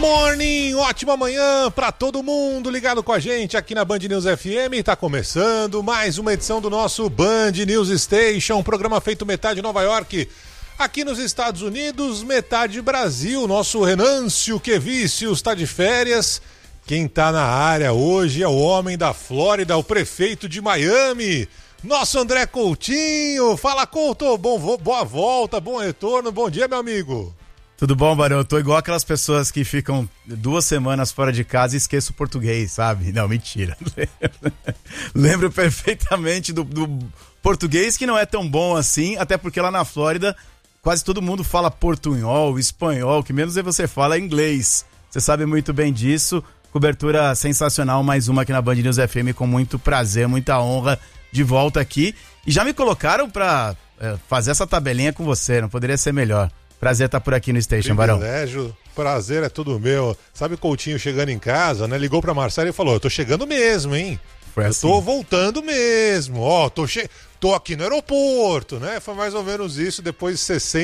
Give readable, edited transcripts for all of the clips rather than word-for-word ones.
Morning, ótima manhã para todo mundo ligado com a gente aqui na Band News FM. Tá começando mais uma edição do nosso Band News Station, programa feito metade Nova York, aqui nos Estados Unidos, metade Brasil. Nosso Renâncio Quevicius está de férias. Quem tá na área hoje é o homem da Flórida, o prefeito de Miami, nosso André Coutinho. Fala, Couto, boa volta, bom retorno, bom dia, meu amigo. Tudo bom, Barão? Eu tô igual aquelas pessoas que ficam 2 semanas fora de casa e esquecem o português, sabe? Não, mentira. Lembro perfeitamente do português, que não é tão bom assim, até porque lá na Flórida quase todo mundo fala portunhol, espanhol, que menos você fala inglês. Você sabe muito bem disso. Cobertura sensacional, mais uma aqui na Band News FM, com muito prazer, muita honra de volta aqui. E já me colocaram pra fazer essa tabelinha com você, não poderia ser melhor. Prazer estar por aqui no Station, Barão. Prazer é tudo meu. Sabe o Coutinho chegando em casa, né? Ligou pra Marcelo e falou, eu tô chegando mesmo, hein? Foi assim. Eu tô voltando mesmo, ó, tô aqui no aeroporto, né? Foi mais ou menos isso, depois de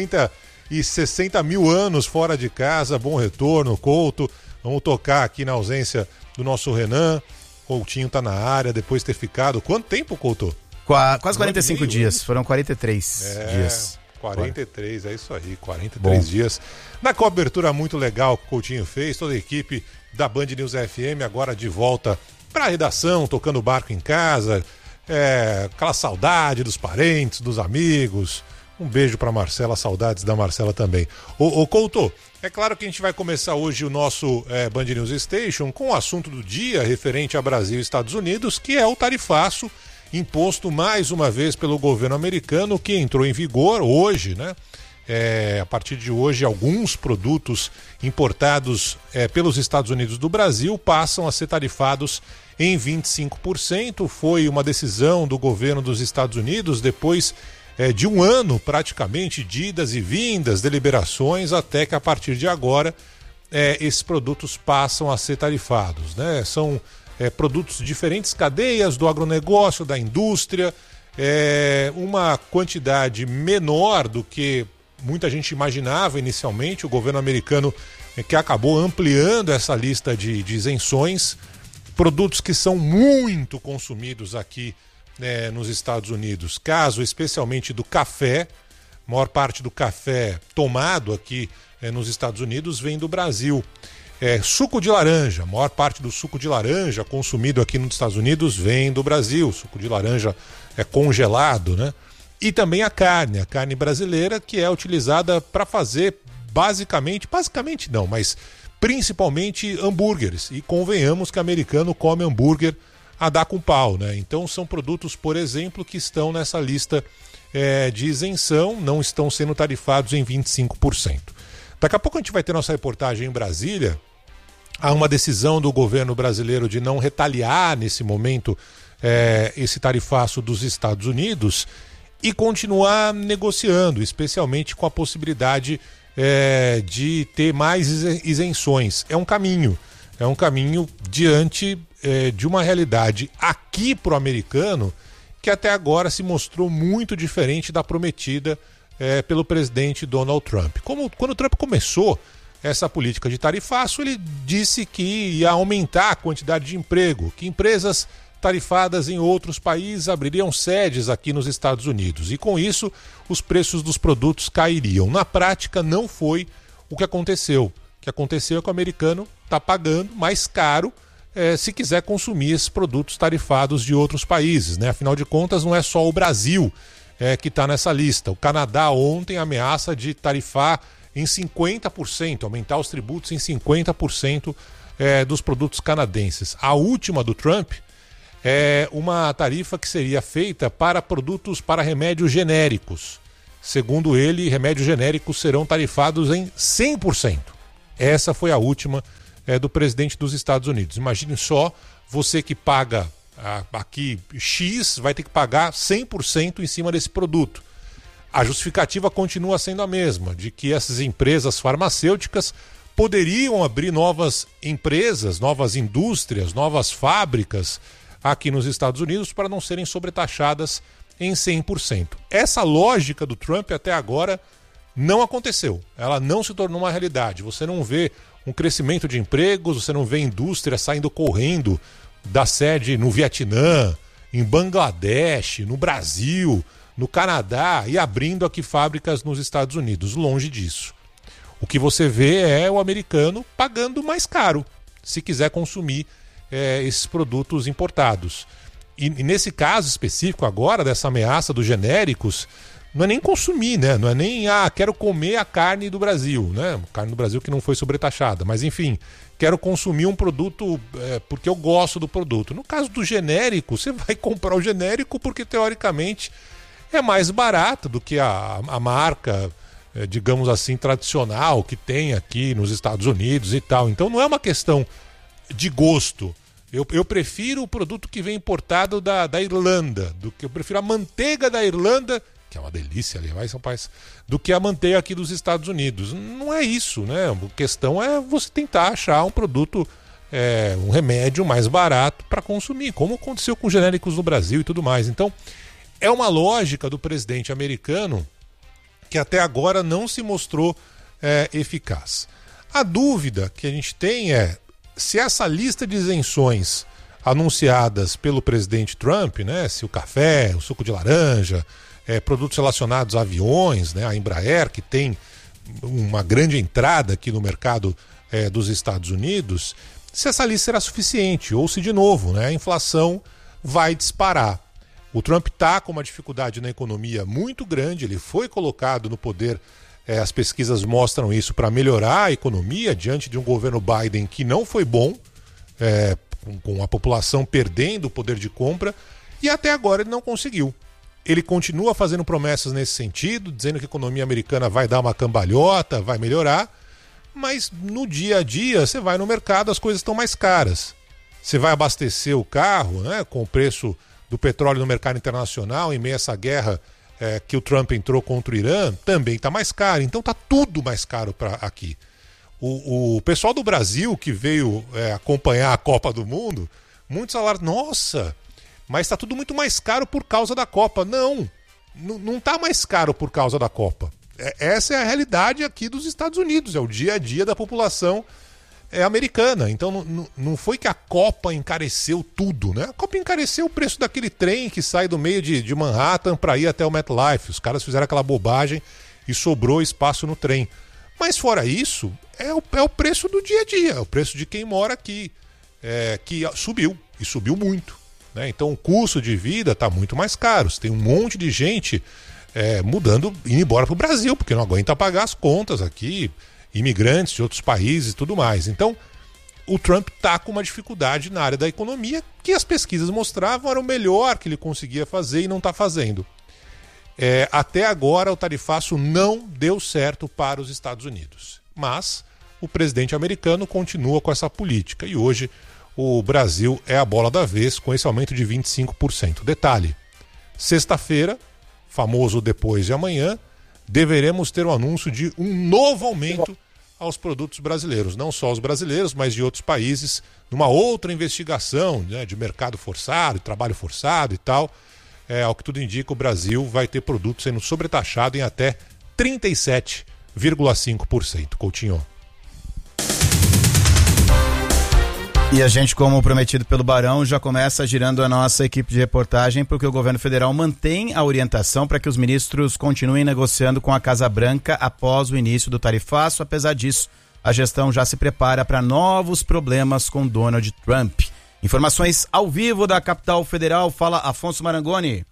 60 mil anos fora de casa. Bom retorno, Couto. Vamos tocar aqui na ausência do nosso Renan. Coutinho tá na área, depois de ter ficado... Quanto tempo, Couto? Quase 45 dias, foram 43 dias. 43, é isso aí, 43 dias. Na cobertura muito legal que o Coutinho fez, toda a equipe da Band News FM agora de volta para a redação, tocando barco em casa, aquela saudade dos parentes, dos amigos. Um beijo para Marcela, saudades da Marcela também. Ô Couto, é claro que a gente vai começar hoje o nosso Band News Station com o assunto do dia referente a Brasil e Estados Unidos, que é o tarifaço imposto mais uma vez pelo governo americano, que entrou em vigor hoje, né? A partir de hoje, alguns produtos importados pelos Estados Unidos do Brasil passam a ser tarifados em 25%. Foi uma decisão do governo dos Estados Unidos depois de um ano praticamente de idas e vindas, deliberações, até que a partir de agora esses produtos passam a ser tarifados, né? São produtos de diferentes cadeias do agronegócio, da indústria, uma quantidade menor do que muita gente imaginava inicialmente. O governo americano que acabou ampliando essa lista de isenções, produtos que são muito consumidos aqui nos Estados Unidos, caso especialmente do café. A maior parte do café tomado aqui nos Estados Unidos vem do Brasil. Suco de laranja, a maior parte do suco de laranja consumido aqui nos Estados Unidos vem do Brasil. Suco de laranja é congelado, né? E também a carne brasileira, que é utilizada para fazer basicamente não, mas principalmente hambúrgueres. E convenhamos que o americano come hambúrguer a dar com pau, né? Então são produtos, por exemplo, que estão nessa lista de isenção, não estão sendo tarifados em 25%. Daqui a pouco a gente vai ter nossa reportagem em Brasília. Há uma decisão do governo brasileiro de não retaliar nesse momento esse tarifaço dos Estados Unidos e continuar negociando, especialmente com a possibilidade de ter mais isenções. É um caminho diante de uma realidade aqui para o americano que até agora se mostrou muito diferente da prometida pelo presidente Donald Trump. Quando o Trump começou essa política de tarifaço, ele disse que ia aumentar a quantidade de emprego, que empresas tarifadas em outros países abririam sedes aqui nos Estados Unidos e com isso os preços dos produtos cairiam. Na prática não foi o que aconteceu. O que aconteceu é que o americano está pagando mais caro se quiser consumir esses produtos tarifados de outros países, né? Afinal de contas, não é só o Brasil que está nessa lista. O Canadá ontem ameaça de tarifar em 50%, aumentar os tributos em 50% dos produtos canadenses. A última do Trump é uma tarifa que seria feita para produtos, para remédios genéricos. Segundo ele, remédios genéricos serão tarifados em 100%. Essa foi a última do presidente dos Estados Unidos. Imagine só, você que paga aqui X, vai ter que pagar 100% em cima desse produto. A justificativa continua sendo a mesma, de que essas empresas farmacêuticas poderiam abrir novas empresas, novas indústrias, novas fábricas aqui nos Estados Unidos para não serem sobretaxadas em 100%. Essa lógica do Trump até agora não aconteceu. Ela não se tornou uma realidade. Você não vê um crescimento de empregos, você não vê indústria saindo correndo da sede no Vietnã, em Bangladesh, no Brasil, no Canadá e abrindo aqui fábricas nos Estados Unidos. Longe disso. O que você vê é o americano pagando mais caro se quiser consumir esses produtos importados. E nesse caso específico agora, dessa ameaça dos genéricos, não é nem consumir, né? Não é nem, quero comer a carne do Brasil, né? Carne do Brasil que não foi sobretaxada, mas enfim, quero consumir um produto porque eu gosto do produto. No caso do genérico, você vai comprar o genérico porque teoricamente é mais barato do que a marca, digamos assim, tradicional que tem aqui nos Estados Unidos e tal. Então não é uma questão de gosto. Eu prefiro o produto que vem importado da Irlanda, eu prefiro a manteiga da Irlanda, que é uma delícia, aliás, rapaz, do que a manteiga aqui dos Estados Unidos. Não é isso, né? A questão é você tentar achar um produto, um remédio mais barato para consumir, como aconteceu com genéricos no Brasil e tudo mais. Então, é uma lógica do presidente americano que até agora não se mostrou eficaz. A dúvida que a gente tem é se essa lista de isenções anunciadas pelo presidente Trump, né, se o café, o suco de laranja, produtos relacionados a aviões, né, a Embraer, que tem uma grande entrada aqui no mercado dos Estados Unidos, se essa lista será suficiente ou se, de novo, né, a inflação vai disparar. O Trump está com uma dificuldade na economia muito grande, ele foi colocado no poder, as pesquisas mostram isso, para melhorar a economia diante de um governo Biden que não foi bom, com a população perdendo o poder de compra, e até agora ele não conseguiu. Ele continua fazendo promessas nesse sentido, dizendo que a economia americana vai dar uma cambalhota, vai melhorar, mas no dia a dia você vai no mercado, as coisas estão mais caras. Você vai abastecer o carro, né, com o preço do petróleo no mercado internacional, em meio a essa guerra que o Trump entrou contra o Irã, também está mais caro. Então está tudo mais caro aqui. O pessoal do Brasil que veio acompanhar a Copa do Mundo, muitos falaram, nossa, mas está tudo muito mais caro por causa da Copa. Não está mais caro por causa da Copa. Essa é a realidade aqui dos Estados Unidos, é o dia a dia da população americana. Então não foi que a Copa encareceu tudo, né? A Copa encareceu o preço daquele trem que sai do meio de Manhattan para ir até o MetLife. Os caras fizeram aquela bobagem e sobrou espaço no trem. Mas fora isso, é o preço do dia a dia, é o preço de quem mora aqui, que subiu, e subiu muito, né? Então o custo de vida está muito mais caro. Você tem um monte de gente indo embora para o Brasil, porque não aguenta pagar as contas aqui, imigrantes de outros países e tudo mais. Então, o Trump está com uma dificuldade na área da economia, que as pesquisas mostravam era o melhor que ele conseguia fazer e não está fazendo. Até agora, o tarifaço não deu certo para os Estados Unidos. Mas o presidente americano continua com essa política. E hoje, o Brasil é a bola da vez com esse aumento de 25%. Detalhe, sexta-feira, famoso depois de amanhã, deveremos ter o anúncio de um novo aumento aos produtos brasileiros. Não só os brasileiros, mas de outros países, numa outra investigação, né, de mercado forçado, trabalho forçado e tal. Ao que tudo indica, o Brasil vai ter produtos sendo sobretaxado em até 37,5%. Coutinho. E a gente, como prometido pelo Barão, já começa girando a nossa equipe de reportagem, porque o governo federal mantém a orientação para que os ministros continuem negociando com a Casa Branca após o início do tarifaço. Apesar disso, a gestão já se prepara para novos problemas com Donald Trump. Informações ao vivo da capital federal. Fala Afonso Marangoni.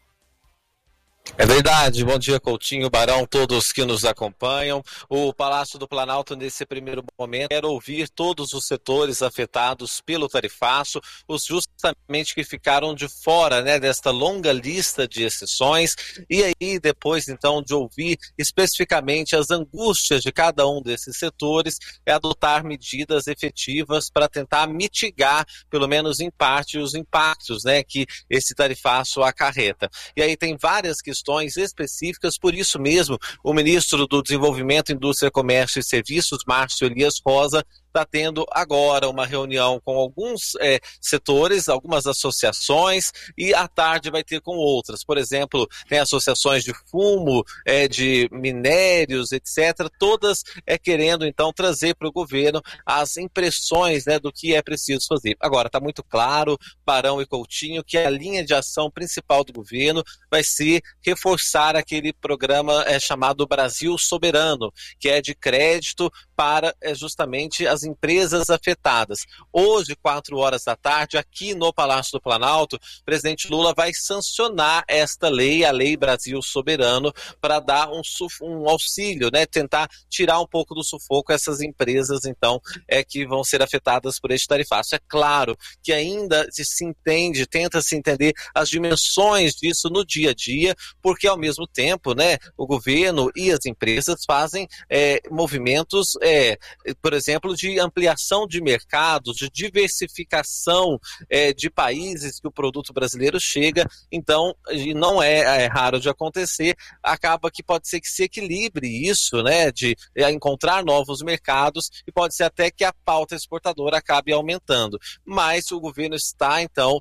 É verdade, bom dia Coutinho, Barão, todos que nos acompanham. O Palácio do Planalto nesse primeiro momento quer ouvir todos os setores afetados pelo tarifaço, os justamente que ficaram de fora, né, desta longa lista de exceções, e aí depois então de ouvir especificamente as angústias de cada um desses setores, adotar medidas efetivas para tentar mitigar, pelo menos em parte, os impactos, né, que esse tarifaço acarreta. E aí tem várias questões específicas, por isso mesmo o ministro do Desenvolvimento, Indústria, Comércio e Serviços, Márcio Elias Rosa, está tendo agora uma reunião com alguns setores, algumas associações, e à tarde vai ter com outras. Por exemplo, tem associações de fumo, de minérios, etc., todas querendo então trazer para o governo as impressões, né, do que é preciso fazer. Agora, está muito claro, Barão e Coutinho, que a linha de ação principal do governo vai ser reforçar aquele programa chamado Brasil Soberano, que é de crédito para justamente as empresas afetadas. Hoje, 4 horas da tarde, aqui no Palácio do Planalto, o presidente Lula vai sancionar esta lei, a Lei Brasil Soberano, para dar um auxílio, né, tentar tirar um pouco do sufoco essas empresas, então, que vão ser afetadas por este tarifaço. É claro que ainda se entende, tenta se entender as dimensões disso no dia a dia, porque ao mesmo tempo, né, o governo e as empresas fazem movimentos, por exemplo, de ampliação de mercados, de diversificação de países que o produto brasileiro chega, então, e não é raro de acontecer, acaba que pode ser que se equilibre isso, né, de encontrar novos mercados, e pode ser até que a pauta exportadora acabe aumentando. Mas o governo está, então,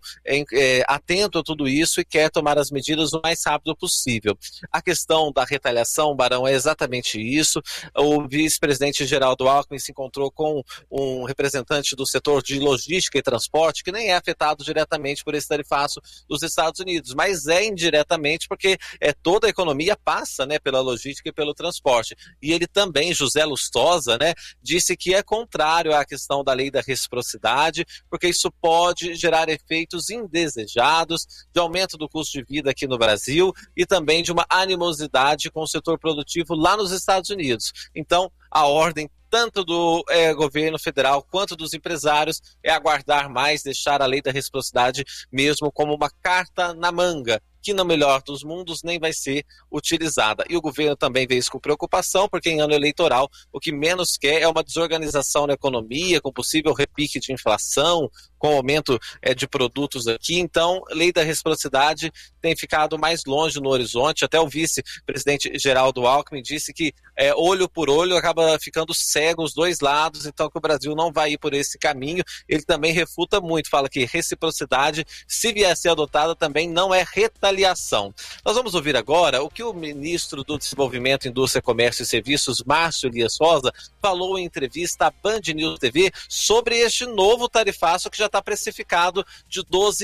atento a tudo isso e quer tomar as medidas o mais rápido possível. A questão da retaliação, Barão, é exatamente isso. O vice-presidente Geraldo Alckmin se encontrou com um representante do setor de logística e transporte, que nem é afetado diretamente por esse tarifaço dos Estados Unidos, mas indiretamente porque toda a economia passa, né, pela logística e pelo transporte. E ele também, José Lustosa, né, disse que é contrário à questão da lei da reciprocidade, porque isso pode gerar efeitos indesejados de aumento do custo de vida aqui no Brasil e também de uma animosidade com o setor produtivo lá nos Estados Unidos. Então, a ordem tanto do governo federal quanto dos empresários é aguardar mais, deixar a lei da reciprocidade mesmo como uma carta na manga, que no melhor dos mundos nem vai ser utilizada. E o governo também vê isso com preocupação, porque em ano eleitoral o que menos quer é uma desorganização na economia, com possível repique de inflação, com aumento de produtos aqui. Então, a lei da reciprocidade tem ficado mais longe no horizonte. Até o vice-presidente Geraldo Alckmin disse que olho por olho acaba ficando cego os dois lados, então que o Brasil não vai ir por esse caminho. Ele também refuta muito, fala que reciprocidade, se vier a ser adotada, também não é retaliação. Nós vamos ouvir agora o que o ministro do Desenvolvimento, Indústria, Comércio e Serviços, Márcio Elias Rosa, falou em entrevista à Band News TV sobre este novo tarifaço que já está precificado de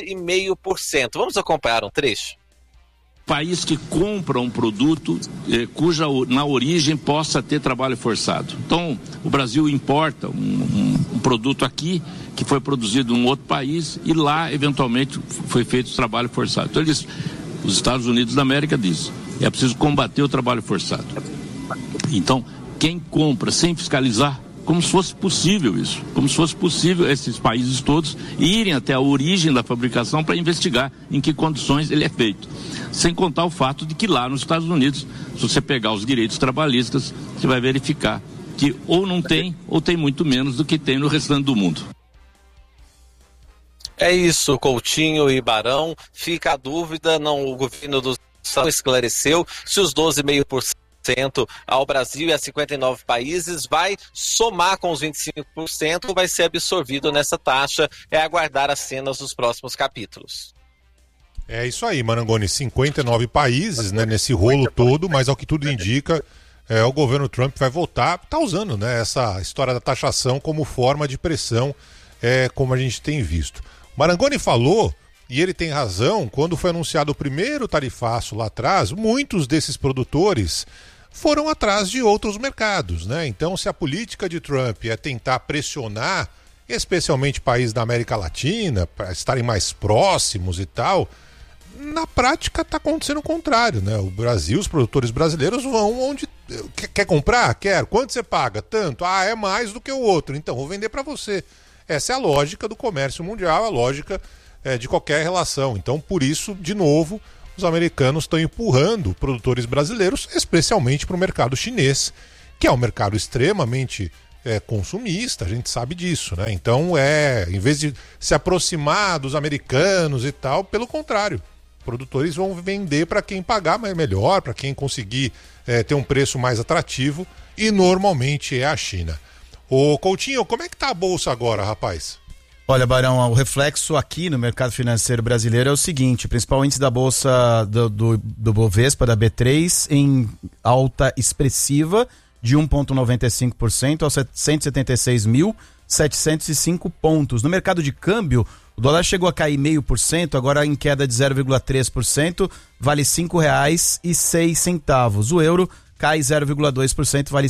12,5%. Vamos acompanhar um trecho? País que compra um produto cuja na origem possa ter trabalho forçado. Então, o Brasil importa um produto aqui que foi produzido em um outro país e lá, eventualmente, foi feito o trabalho forçado. Então, os Estados Unidos da América dizem, é preciso combater o trabalho forçado. Então, quem compra sem fiscalizar, como se fosse possível isso, como se fosse possível esses países todos irem até a origem da fabricação para investigar em que condições ele é feito. Sem contar o fato de que lá nos Estados Unidos, se você pegar os direitos trabalhistas, você vai verificar que ou não tem, ou tem muito menos do que tem no restante do mundo. É isso, Coutinho e Barão. Fica a dúvida, o governo do Estado esclareceu se os 12,5% ao Brasil e a 59 países vai somar com os 25% ou vai ser absorvido nessa taxa. É aguardar as cenas dos próximos capítulos. É isso aí, Marangoni, 59 países, né, nesse rolo todo, mas ao que tudo indica, o governo Trump vai voltar, está usando, né, essa história da taxação como forma de pressão, como a gente tem visto. Marangoni falou, e ele tem razão, quando foi anunciado o primeiro tarifaço lá atrás, muitos desses produtores foram atrás de outros mercados, né? Então, se a política de Trump é tentar pressionar, especialmente países da América Latina, para estarem mais próximos e tal, na prática está acontecendo o contrário, né? O Brasil, os produtores brasileiros vão onde... Quer comprar? Quer. Quanto você paga? Tanto. É mais do que o outro, então vou vender para você. Essa é a lógica do comércio mundial, a lógica de qualquer relação. Então, por isso, de novo, os americanos estão empurrando produtores brasileiros, especialmente para o mercado chinês, que é um mercado extremamente consumista, a gente sabe disso, né? Então, em vez de se aproximar dos americanos e tal, pelo contrário, produtores vão vender para quem pagar melhor, para quem conseguir ter um preço mais atrativo, e normalmente é a China. Ô Coutinho, como é que tá a bolsa agora, rapaz? Olha, Barão, o reflexo aqui no mercado financeiro brasileiro é o seguinte: o principal índice da bolsa do Bovespa, da B3, em alta expressiva de 1,95% aos 176.705 pontos. No mercado de câmbio, o dólar chegou a cair 0,5%, agora em queda de 0,3%, vale R$ 5,06. O euro cai 0,2%, vale R$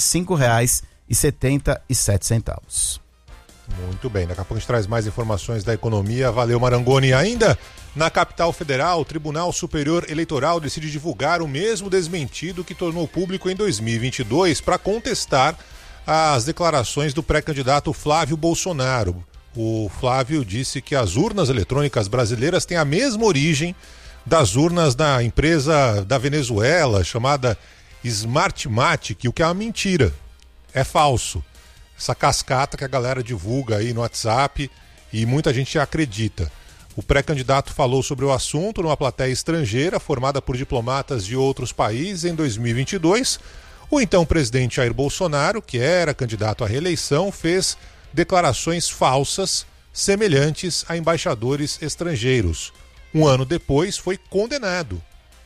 5,77. Muito bem, daqui a pouco a gente traz mais informações da economia. Valeu, Marangoni. Ainda na capital federal, o Tribunal Superior Eleitoral decide divulgar o mesmo desmentido que tornou público em 2022 para contestar as declarações do pré-candidato Flávio Bolsonaro. O Flávio disse que as urnas eletrônicas brasileiras têm a mesma origem das urnas da empresa da Venezuela, chamada Smartmatic, o que é uma mentira. É falso. Essa cascata que a galera divulga aí no WhatsApp e muita gente acredita. O pré-candidato falou sobre o assunto numa plateia estrangeira formada por diplomatas de outros países em 2022. O então presidente Jair Bolsonaro, que era candidato à reeleição, fez declarações falsas semelhantes a embaixadores estrangeiros. Um ano depois foi condenado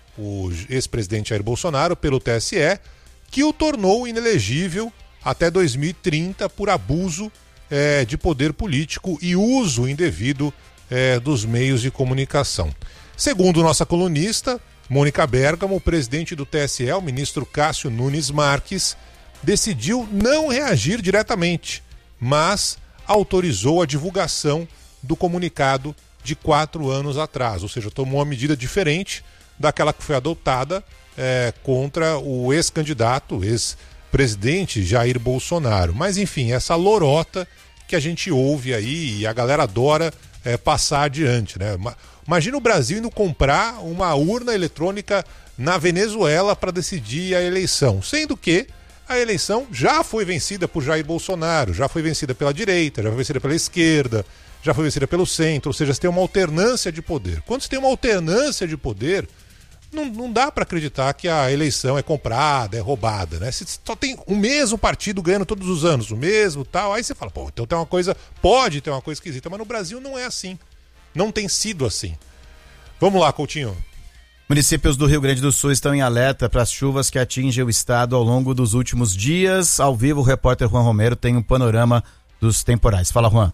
o ex-presidente Jair Bolsonaro pelo TSE, que o tornou inelegível até 2030 por abuso de poder político e uso indevido dos meios de comunicação. Segundo nossa colunista, Mônica Bergamo, o presidente do TSE, o ministro Cássio Nunes Marques, decidiu não reagir diretamente, mas autorizou a divulgação do comunicado de 4 anos atrás, ou seja, tomou uma medida diferente daquela que foi adotada contra o ex-candidato, ex-presidente Jair Bolsonaro. Mas enfim, essa lorota que a gente ouve aí e a galera adora passar adiante, né? Imagina o Brasil indo comprar uma urna eletrônica na Venezuela para decidir a eleição, sendo que a eleição já foi vencida por Jair Bolsonaro, já foi vencida pela direita, já foi vencida pela esquerda, já foi vencida pelo centro, ou seja, você tem uma alternância de poder. Quando você tem uma alternância de poder, não dá para acreditar que a eleição é comprada, é roubada, né? Se só tem o mesmo partido ganhando todos os anos, o mesmo tal, aí você fala, pô, então tem uma coisa, pode ter uma coisa esquisita, mas no Brasil não é assim. Não tem sido assim. Vamos lá, Coutinho. Municípios do Rio Grande do Sul estão em alerta para as chuvas que atingem o estado ao longo dos últimos dias. Ao vivo, o repórter Juan Romero tem um panorama dos temporais. Fala, Juan.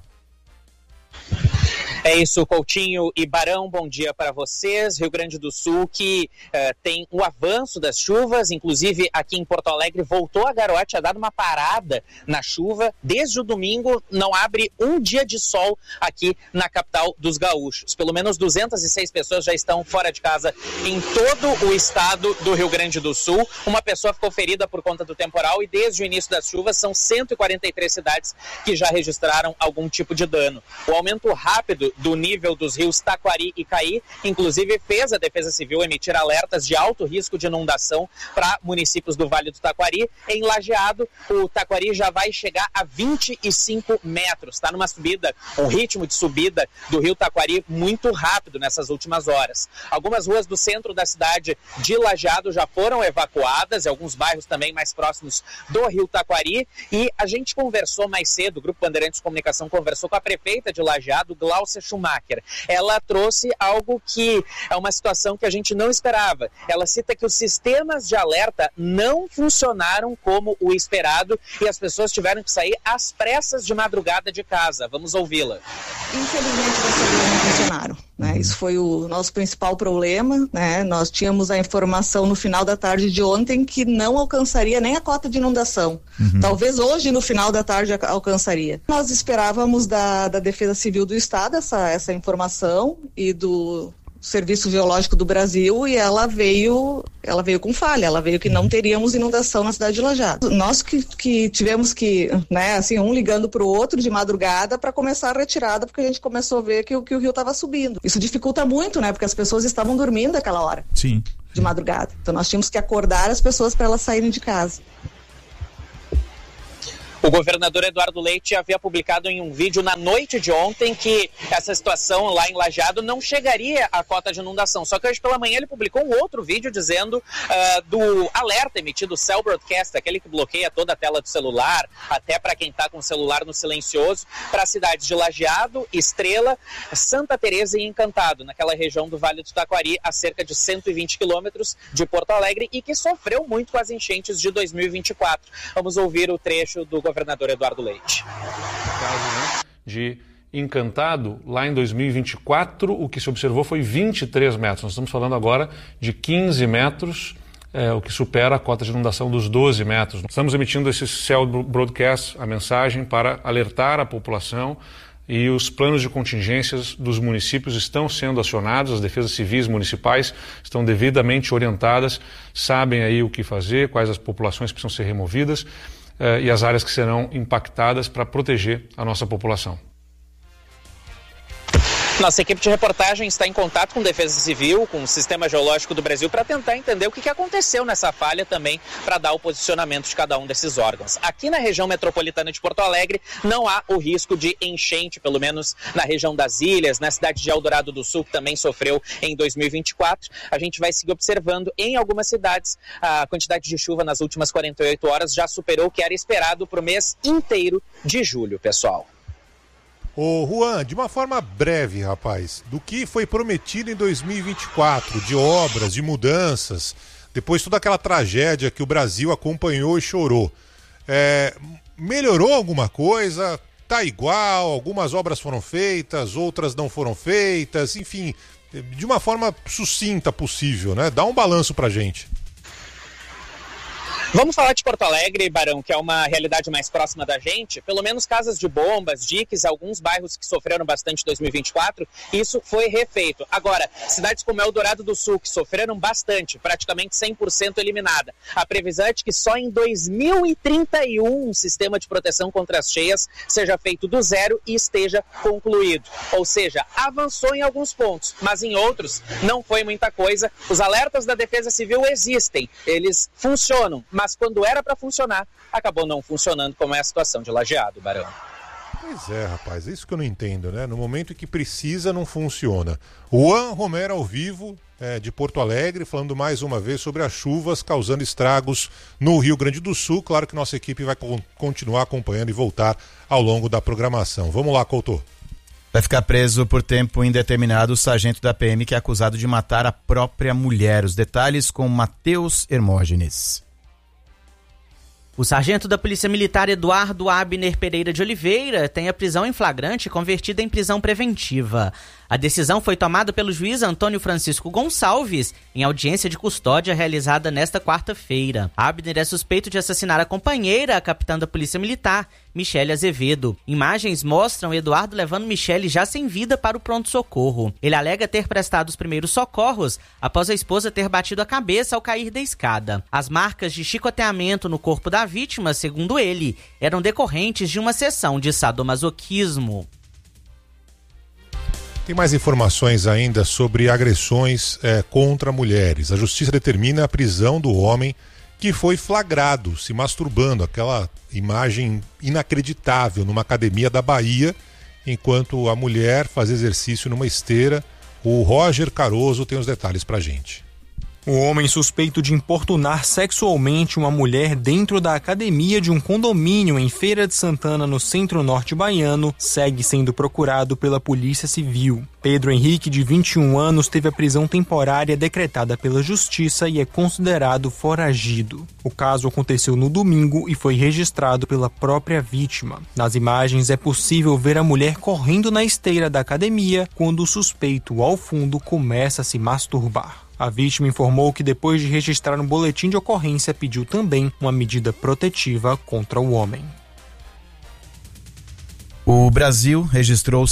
É isso, Coutinho e Barão, bom dia para vocês. Rio Grande do Sul que tem o avanço das chuvas, inclusive aqui em Porto Alegre voltou a garoar, tinha dado uma parada na chuva. Desde o domingo não abre um dia de sol aqui na capital dos gaúchos. Pelo menos 206 pessoas já estão fora de casa em todo o estado do Rio Grande do Sul. Uma pessoa ficou ferida por conta do temporal e desde o início das chuvas são 143 cidades que já registraram algum tipo de dano. O aumento rápido do nível dos rios Taquari e Caí, inclusive fez a Defesa Civil emitir alertas de alto risco de inundação para municípios do Vale do Taquari. Em Lajeado, o Taquari já vai chegar a 25 metros. Está numa subida, um ritmo de subida do rio Taquari muito rápido nessas últimas horas. Algumas ruas do centro da cidade de Lajeado já foram evacuadas, e alguns bairros também mais próximos do rio Taquari. E a gente conversou mais cedo, o Grupo Bandeirantes de Comunicação conversou com a prefeita de Lajeado, Gláucia Schumacher. Ela trouxe algo que é uma situação que a gente não esperava. Ela cita que os sistemas de alerta não funcionaram como o esperado e as pessoas tiveram que sair às pressas de madrugada de casa. Vamos ouvi-la. Infelizmente, dessa vez não funcionaram, né? Isso foi o nosso principal problema, né? Nós tínhamos a informação no final da tarde de ontem que não alcançaria nem a cota de inundação. Talvez hoje, no final da tarde, alcançaria. Nós esperávamos da Defesa Civil do Estado essa informação e do Serviço Geológico do Brasil, e ela veio com falha, ela veio que não teríamos inundação na cidade de Lajeado. Nós que tivemos que, né, assim, um ligando para o outro de madrugada para começar a retirada, porque a gente começou a ver que o rio estava subindo. Isso dificulta muito, né, porque as pessoas estavam dormindo naquela hora. Sim. De madrugada. Então nós tínhamos que acordar as pessoas para elas saírem de casa. O governador Eduardo Leite havia publicado em um vídeo na noite de ontem que essa situação lá em Lajeado não chegaria à cota de inundação. Só que hoje pela manhã ele publicou um outro vídeo dizendo do alerta emitido, Cell Broadcast, aquele que bloqueia toda a tela do celular, até para quem está com o celular no silencioso, para as cidades de Lajeado, Estrela, Santa Teresa e Encantado, naquela região do Vale do Taquari, a cerca de 120 quilômetros de Porto Alegre e que sofreu muito com as enchentes de 2024. Vamos ouvir o trecho do governador Eduardo Leite. No caso, de Encantado, lá em 2024, o que se observou foi 23 metros. Nós estamos falando agora de 15 metros, o que supera a cota de inundação dos 12 metros. Estamos emitindo esse Cell Broadcast, a mensagem para alertar a população, e os planos de contingências dos municípios estão sendo acionados, as defesas civis municipais estão devidamente orientadas, sabem aí o que fazer, quais as populações precisam ser removidas e as áreas que serão impactadas para proteger a nossa população. Nossa equipe de reportagem está em contato com a Defesa Civil, com o Sistema Geológico do Brasil, para tentar entender o que aconteceu nessa falha também, para dar o posicionamento de cada um desses órgãos. Aqui na região metropolitana de Porto Alegre, não há o risco de enchente, pelo menos na região das ilhas, na cidade de Eldorado do Sul, que também sofreu em 2024. A gente vai seguir observando em algumas cidades. A quantidade de chuva nas últimas 48 horas já superou o que era esperado para o mês inteiro de julho, pessoal. Ô Juan, de uma forma breve, rapaz, do que foi prometido em 2024, de obras, de mudanças, depois toda aquela tragédia que o Brasil acompanhou e chorou, melhorou alguma coisa? Tá igual? Algumas obras foram feitas, outras não foram feitas, enfim, de uma forma sucinta possível, né? Dá um balanço pra gente. Vamos falar de Porto Alegre, Barão, que é uma realidade mais próxima da gente. Pelo menos casas de bombas, diques, alguns bairros que sofreram bastante em 2024, isso foi refeito. Agora, cidades como Eldorado do Sul, que sofreram bastante, praticamente 100% eliminada. A previsão é de que só em 2031 um sistema de proteção contra as cheias seja feito do zero e esteja concluído. Ou seja, avançou em alguns pontos, mas em outros não foi muita coisa. Os alertas da Defesa Civil existem, eles funcionam, mas quando era para funcionar, acabou não funcionando, como é a situação de Lajeado, Barão. Pois é, rapaz, é isso que eu não entendo, né? No momento em que precisa, não funciona. Juan Romero ao vivo, de Porto Alegre, falando mais uma vez sobre as chuvas causando estragos no Rio Grande do Sul. Claro que nossa equipe vai continuar acompanhando e voltar ao longo da programação. Vamos lá, Couto. Vai ficar preso por tempo indeterminado o sargento da PM que é acusado de matar a própria mulher. Os detalhes com Matheus Hermógenes. O sargento da Polícia Militar Eduardo Abner Pereira de Oliveira tem a prisão em flagrante convertida em prisão preventiva. A decisão foi tomada pelo juiz Antônio Francisco Gonçalves em audiência de custódia realizada nesta quarta-feira. Abner é suspeito de assassinar a companheira, a capitã da Polícia Militar, Michele Azevedo. Imagens mostram Eduardo levando Michele já sem vida para o pronto-socorro. Ele alega ter prestado os primeiros socorros após a esposa ter batido a cabeça ao cair da escada. As marcas de chicoteamento no corpo da vítima, segundo ele, eram decorrentes de uma sessão de sadomasoquismo. Tem mais informações ainda sobre agressões contra mulheres. A justiça determina a prisão do homem que foi flagrado se masturbando, aquela imagem inacreditável numa academia da Bahia, enquanto a mulher fazia exercício numa esteira. O Roger Caroso tem os detalhes pra gente. O homem suspeito de importunar sexualmente uma mulher dentro da academia de um condomínio em Feira de Santana, no centro-norte baiano, segue sendo procurado pela Polícia Civil. Pedro Henrique, de 21 anos, teve a prisão temporária decretada pela Justiça e é considerado foragido. O caso aconteceu no domingo e foi registrado pela própria vítima. Nas imagens é possível ver a mulher correndo na esteira da academia quando o suspeito, ao fundo, começa a se masturbar. A vítima informou que depois de registrar um boletim de ocorrência, pediu também uma medida protetiva contra o homem. O Brasil registrou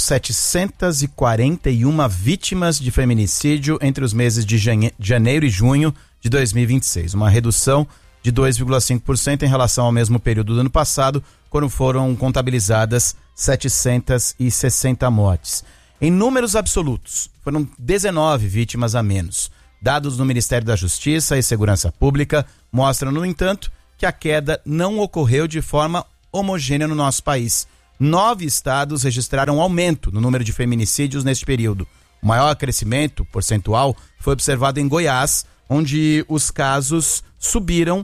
741 vítimas de feminicídio entre os meses de janeiro e junho de 2026, uma redução de 2,5% em relação ao mesmo período do ano passado, quando foram contabilizadas 760 mortes. Em números absolutos, foram 19 vítimas a menos. Dados do Ministério da Justiça e Segurança Pública mostram, no entanto, que a queda não ocorreu de forma homogênea no nosso país. 9 estados registraram aumento no número de feminicídios neste período. O maior crescimento percentual foi observado em Goiás, onde os casos subiram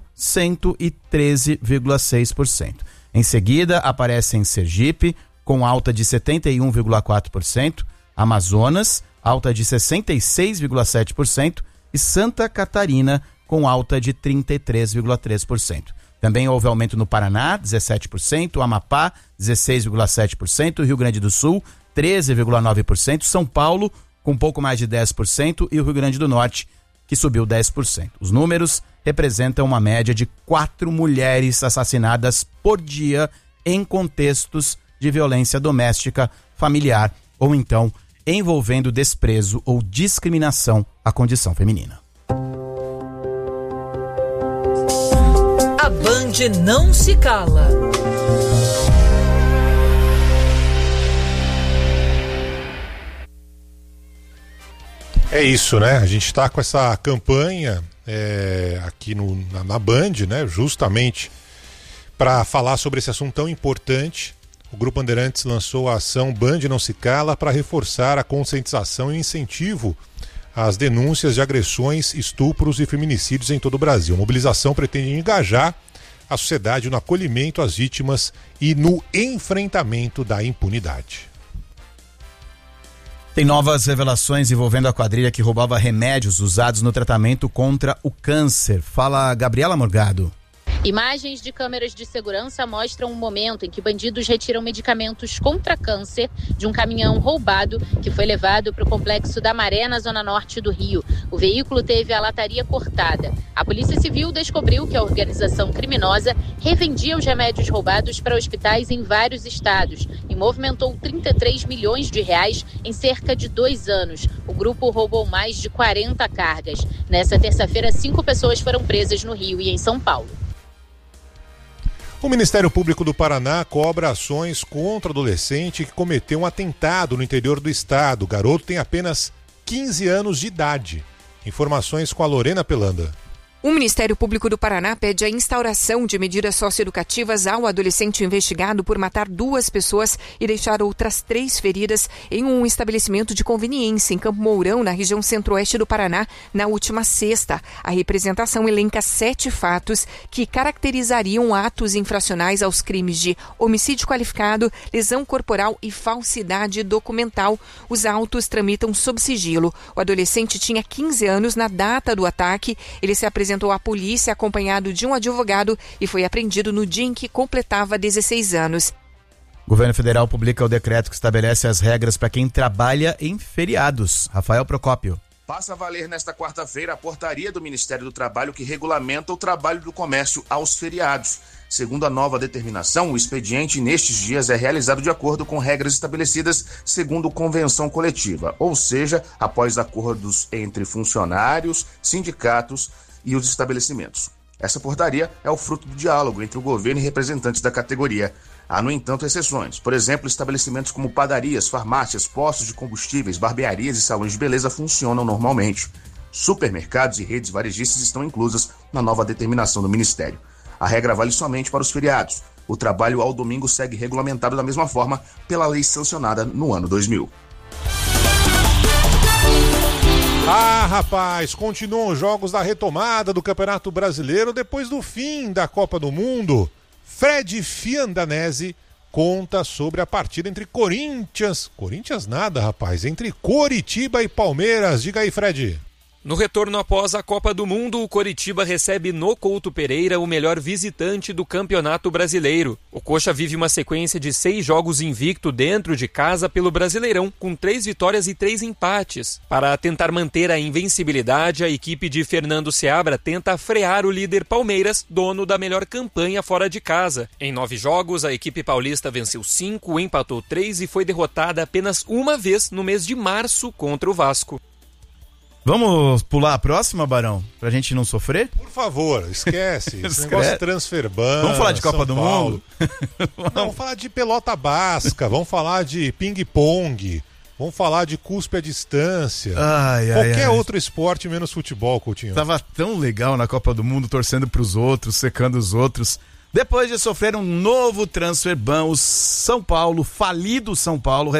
113,6%. Em seguida, aparecem Sergipe, com alta de 71,4%, Amazonas, alta de 66,7%, e Santa Catarina, com alta de 33,3%. Também houve aumento no Paraná, 17%, Amapá, 16,7%, Rio Grande do Sul, 13,9%, São Paulo, com pouco mais de 10%, e o Rio Grande do Norte, que subiu 10%. Os números representam uma média de 4 mulheres assassinadas por dia em contextos de violência doméstica, familiar ou então envolvendo desprezo ou discriminação à condição feminina. A Band não se cala. É isso, né? A gente está com essa campanha aqui na Band, né? Justamente para falar sobre esse assunto tão importante. O Grupo Bandeirantes lançou a ação Band Não Se Cala para reforçar a conscientização e incentivo às denúncias de agressões, estupros e feminicídios em todo o Brasil. A mobilização pretende engajar a sociedade no acolhimento às vítimas e no enfrentamento da impunidade. Tem novas revelações envolvendo a quadrilha que roubava remédios usados no tratamento contra o câncer. Fala Gabriela Morgado. Imagens de câmeras de segurança mostram um momento em que bandidos retiram medicamentos contra câncer de um caminhão roubado que foi levado para o Complexo da Maré, na zona norte do Rio. O veículo teve a lataria cortada. A Polícia Civil descobriu que a organização criminosa revendia os remédios roubados para hospitais em vários estados e movimentou 33 milhões de reais em cerca de 2 anos. O grupo roubou mais de 40 cargas. Nessa terça-feira, 5 pessoas foram presas no Rio e em São Paulo. O Ministério Público do Paraná cobra ações contra o adolescente que cometeu um atentado no interior do estado. O garoto tem apenas 15 anos de idade. Informações com a Lorena Pelanda. O Ministério Público do Paraná pede a instauração de medidas socioeducativas ao adolescente investigado por matar 2 pessoas e deixar outras 3 feridas em um estabelecimento de conveniência em Campo Mourão, na região centro-oeste do Paraná, na última sexta. A representação elenca 7 fatos que caracterizariam atos infracionais aos crimes de homicídio qualificado, lesão corporal e falsidade documental. Os autos tramitam sob sigilo. O adolescente tinha 15 anos na data do ataque. Ele se apresentou à polícia acompanhado de um advogado e foi apreendido no dia em que completava 16 anos. O governo federal publica o decreto que estabelece as regras para quem trabalha em feriados. Rafael Procópio. Passa a valer nesta quarta-feira a portaria do Ministério do Trabalho que regulamenta o trabalho do comércio aos feriados. Segundo a nova determinação, o expediente nestes dias é realizado de acordo com regras estabelecidas segundo convenção coletiva, ou seja, após acordos entre funcionários, sindicatos e os estabelecimentos. Essa portaria é o fruto do diálogo entre o governo e representantes da categoria. Há, no entanto, exceções. Por exemplo, estabelecimentos como padarias, farmácias, postos de combustíveis, barbearias e salões de beleza funcionam normalmente. Supermercados e redes varejistas estão inclusas na nova determinação do Ministério. A regra vale somente para os feriados. O trabalho ao domingo segue regulamentado da mesma forma pela lei sancionada no ano 2000. Ah, rapaz, continuam os jogos da retomada do Campeonato Brasileiro depois do fim da Copa do Mundo. Fred Fiandanese conta sobre a partida entre Corinthians nada, rapaz, entre Coritiba e Palmeiras. Diga aí, Fred. No retorno após a Copa do Mundo, o Coritiba recebe no Couto Pereira o melhor visitante do Campeonato Brasileiro. O Coxa vive uma sequência de 6 jogos invicto dentro de casa pelo Brasileirão, com 3 vitórias e 3 empates. Para tentar manter a invencibilidade, a equipe de Fernando Seabra tenta frear o líder Palmeiras, dono da melhor campanha fora de casa. Em 9 jogos, a equipe paulista venceu 5, empatou 3 e foi derrotada apenas uma vez no mês de março contra o Vasco. Vamos pular a próxima, Barão? Pra gente não sofrer? Por favor, esquece. Esse negócio de transferban. Vamos falar de Copa do Mundo? Não, vamos falar de pelota basca, vamos falar de ping-pong, vamos falar de cuspe à distância. Qualquer outro esporte menos futebol, Coutinho. Tava tão legal na Copa do Mundo, torcendo pros outros, secando os outros. Depois de sofrer um novo transfer ban, o São Paulo, falido São Paulo,